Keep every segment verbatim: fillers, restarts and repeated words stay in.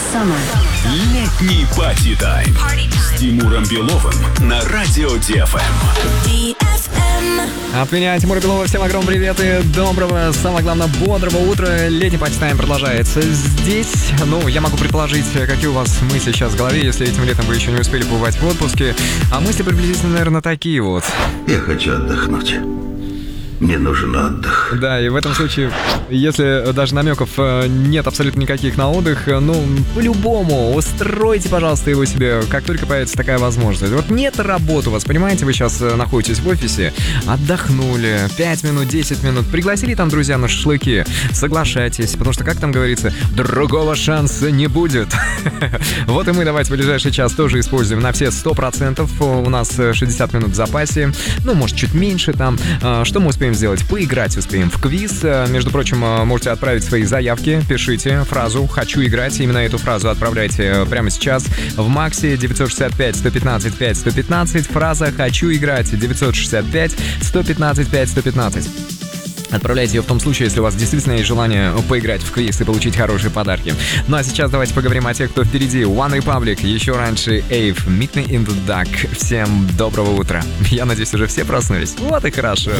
summer. Летний пати-тайм с Тимуром Беловым на радио ди эф эм. ди эф эм. От меня, Тимура Белова, всем огромный привет и доброго, самое главное, бодрого утра. Летний пати-тайм продолжается здесь. Ну, я могу предположить, какие у вас мысли сейчас в голове, если этим летом вы еще не успели побывать в отпуске. А мысли приблизительно, наверное, такие вот. Я хочу отдохнуть. Мне нужен отдых. Да, и в этом случае, если даже намеков нет абсолютно никаких на отдых, ну, по-любому устройте, пожалуйста, его себе, как только появится такая возможность. Вот нет работы у вас, понимаете, вы сейчас находитесь в офисе, отдохнули, пять минут, десять минут, пригласили там друзья на шашлыки, соглашайтесь, потому что, как там говорится, другого шанса не будет. Вот и мы давайте в ближайший час тоже используем на все сто процентов. У нас шестьдесят минут в запасе, ну, может, чуть меньше там. Что мы успеем сделать? Поиграть успеем в квиз. Между прочим, можете отправить свои заявки. Пишите фразу «Хочу играть». Именно эту фразу отправляйте прямо сейчас в Максе девять шесть пять сто пятнадцать пять сто пятнадцать. Фраза «Хочу играть» девять шесть пять сто пятнадцать пять сто пятнадцать. Отправляйте ее в том случае, если у вас действительно есть желание поиграть в квиз и получить хорошие подарки. Ну а сейчас давайте поговорим о тех, кто впереди. One Republic, еще раньше Эйв, Meet Me in the Dark. Всем доброго утра. Я надеюсь, уже все проснулись. Вот и хорошо.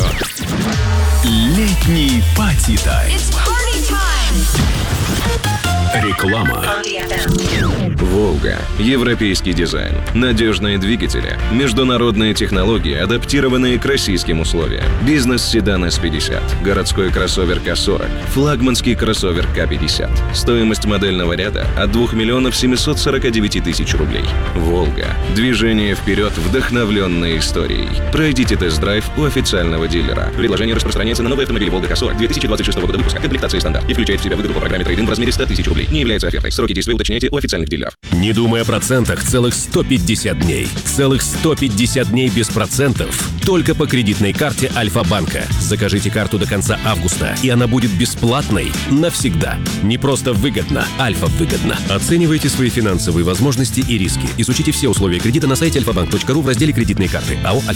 Летний пати-тайм. Реклама. «Волга». Европейский дизайн, надежные двигатели, международные технологии, адаптированные к российским условиям. Бизнес-седан эс пятьдесят, городской кроссовер ка сорок, флагманский кроссовер ка пятьдесят. Стоимость модельного ряда от двух миллионов семьсот сорок девять тысяч рублей. «Волга». Движение вперед, вдохновленной историей. Пройдите тест-драйв у официального дилера. Предложение распространяется на новые автомобили «Волга ка сорок» две тысячи двадцать шестого года выпуска, комплектации стандарт, и включает в себя выгоду по программе трейд-ин в размере сто тысяч рублей. Не является офертой. Сроки действия уточняйте у официальных дилеров. Не думай о процентах целых сто пятьдесят дней. Целых сто пятьдесят дней без процентов. Только по кредитной карте Альфа-банка. Закажите карту до конца августа, и она будет бесплатной навсегда. Не просто выгодно, Альфа-выгодно. Оценивайте свои финансовые возможности и риски. Изучите все условия кредита на сайте альфа банк точка ру в разделе «Кредитные карты». АО «Альфа-банк».